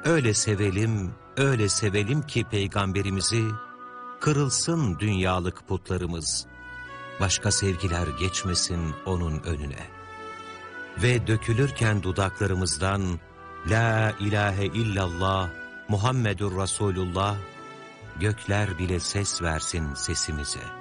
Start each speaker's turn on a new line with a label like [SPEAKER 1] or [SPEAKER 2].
[SPEAKER 1] Öyle sevelim, öyle sevelim ki Peygamberimizi, kırılsın dünyalık putlarımız, başka sevgiler geçmesin onun önüne. Ve dökülürken dudaklarımızdan, La ilahe illallah, Muhammedur Resulullah, gökler bile ses versin sesimize.